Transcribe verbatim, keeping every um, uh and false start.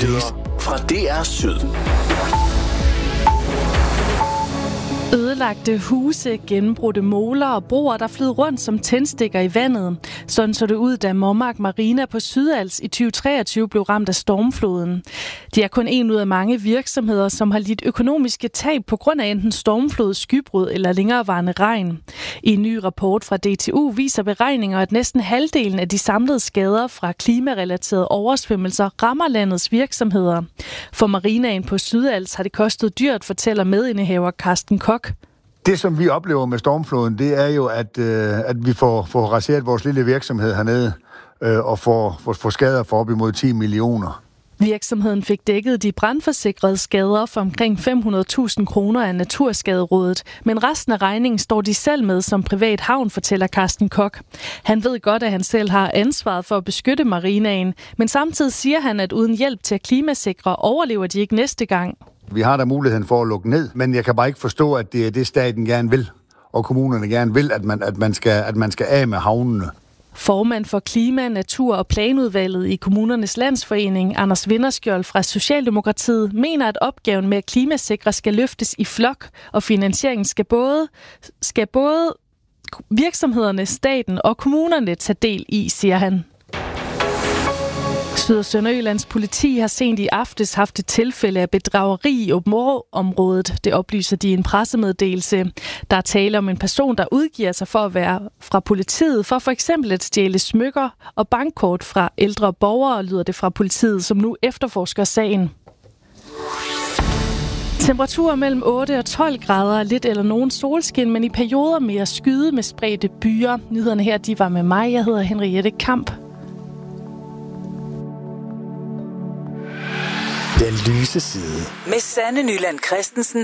Nyheder fra D R Syd. Ødelagte huse, gennembrudte moler og broer, der flyder rundt som tændstikker i vandet. Sådan så det ud, da Mommark Marina på Sydals i tyve treogtyve blev ramt af stormfloden. De er kun en ud af mange virksomheder, som har lidt økonomiske tab på grund af enten stormflod, skybrud eller længerevarende regn. I en ny rapport fra D T U viser beregninger, at næsten halvdelen af de samlede skader fra klimarelaterede oversvømmelser rammer landets virksomheder. For marinaen på Sydals har det kostet dyrt, fortæller medindehaver Carsten Koch. Det, som vi oplever med stormfloden, det er jo, at, øh, at vi får, får raseret vores lille virksomhed hernede øh, og får, får, får skader for op imod ti millioner. Virksomheden fik dækket de brandforsikrede skader for omkring fem hundrede tusind kroner af Naturskaderådet, men resten af regningen står de selv med som privat havn, fortæller Carsten Koch. Han ved godt, at han selv har ansvaret for at beskytte marinaen, men samtidig siger han, at uden hjælp til at klimasikre overlever de ikke næste gang. Vi har da muligheden for at lukke ned, men jeg kan bare ikke forstå, at det er det, staten gerne vil, og kommunerne gerne vil, at man, at man, skal, at man skal af med havnene. Formand for Klima-, Natur- og Planudvalget i Kommunernes Landsforening, Anders Vinderskjold fra Socialdemokratiet, mener, at opgaven med at klimasikre skal løftes i flok, og finansieringen skal både, skal både virksomhederne, staten og kommunerne tage del i, siger han. Syd- og Sønderjyllands politi har sent i aftes haft et tilfælde af bedrageri i Aabenraa-området. Det oplyser de i en pressemeddelelse. Der er tale om en person, der udgiver sig for at være fra politiet, for for eksempel at stjæle smykker og bankkort fra ældre borgere, lyder det fra politiet, som nu efterforsker sagen. Temperaturer mellem otte og tolv grader, lidt eller nogen solskin, men i perioder mere skyde med spredte byer. Nyhederne her, de var med mig. Jeg hedder Henriette Kamp. Den lyse side. Med Sanne Nyland Christensen